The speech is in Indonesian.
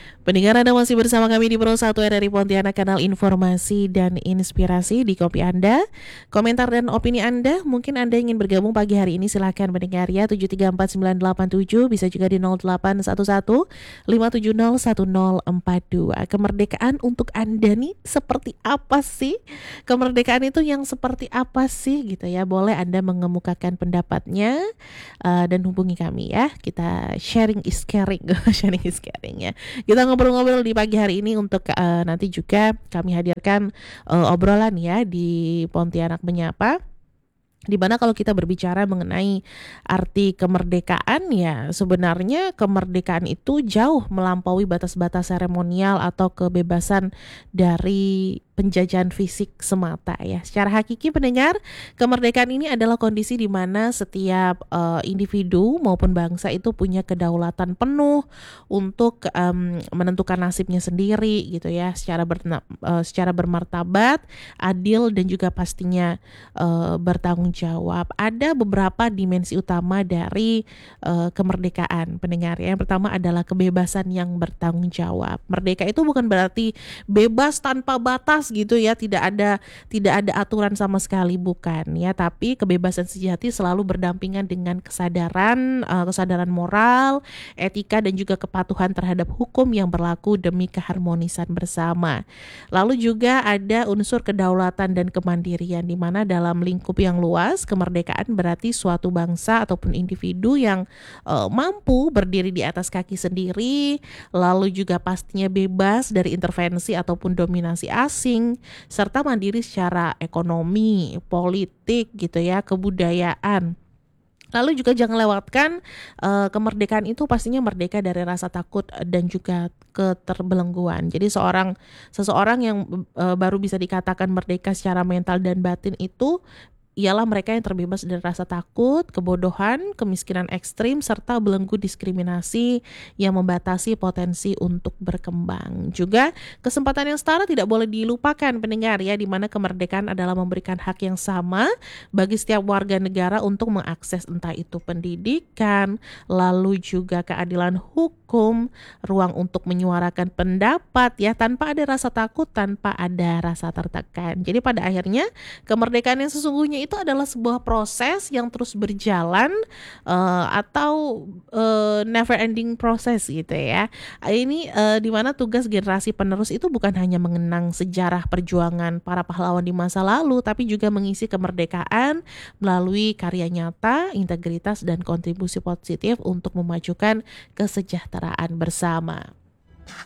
Pendengar, Anda masih bersama kami di Pro 1 RRI Pontianak, kanal informasi dan inspirasi di kopi Anda. Komentar dan opini Anda, mungkin Anda ingin bergabung pagi hari ini, silahkan pendengar ya, 7348987, bisa juga di 0811 5701042. Kemerdekaan untuk Anda nih seperti apa sih? Kemerdekaan itu yang seperti apa sih gitu ya? Boleh Anda mengemukakan pendapatnya dan hubungi kami ya. Kita sharing is caring, sharing is caring ya. Kita ngobrol-ngobrol di pagi hari ini untuk nanti juga kami hadirkan obrolan ya di Pontianak Menyapa. Di mana kalau kita berbicara mengenai arti kemerdekaan, ya sebenarnya kemerdekaan itu jauh melampaui batas-batas seremonial atau kebebasan dari penjajahan fisik semata ya. Secara hakiki pendengar, kemerdekaan ini adalah kondisi di mana setiap individu maupun bangsa itu punya kedaulatan penuh untuk menentukan nasibnya sendiri gitu ya, secara bermartabat, adil, dan juga pastinya bertanggung jawab. Ada beberapa dimensi utama dari kemerdekaan pendengar ya. Yang pertama adalah kebebasan yang bertanggung jawab. Merdeka itu bukan berarti bebas tanpa batas gitu ya, tidak ada aturan sama sekali, bukan ya, tapi kebebasan sejati selalu berdampingan dengan kesadaran moral, etika, dan juga kepatuhan terhadap hukum yang berlaku demi keharmonisan bersama. Lalu juga ada unsur kedaulatan dan kemandirian, di mana dalam lingkup yang luas kemerdekaan berarti suatu bangsa ataupun individu yang mampu berdiri di atas kaki sendiri, lalu juga pastinya bebas dari intervensi ataupun dominasi asing, serta mandiri secara ekonomi, politik gitu ya, kebudayaan. Lalu juga jangan lewatkan kemerdekaan itu pastinya merdeka dari rasa takut dan juga keterbelengguan. Jadi seseorang yang baru bisa dikatakan merdeka secara mental dan batin itu ialah mereka yang terbebas dari rasa takut, kebodohan, kemiskinan ekstrim, serta belenggu diskriminasi yang membatasi potensi untuk berkembang. Juga kesempatan yang setara tidak boleh dilupakan pendengar ya, di mana kemerdekaan adalah memberikan hak yang sama bagi setiap warga negara untuk mengakses entah itu pendidikan, lalu juga keadilan hukum, ruang untuk menyuarakan pendapat ya, tanpa ada rasa takut, tanpa ada rasa tertekan. Jadi pada akhirnya kemerdekaan yang sesungguhnya itu adalah sebuah proses yang terus berjalan atau never ending proses gitu ya. Ini di mana tugas generasi penerus itu bukan hanya mengenang sejarah perjuangan para pahlawan di masa lalu, tapi juga mengisi kemerdekaan melalui karya nyata, integritas, dan kontribusi positif untuk memajukan kesejahteraan bersama.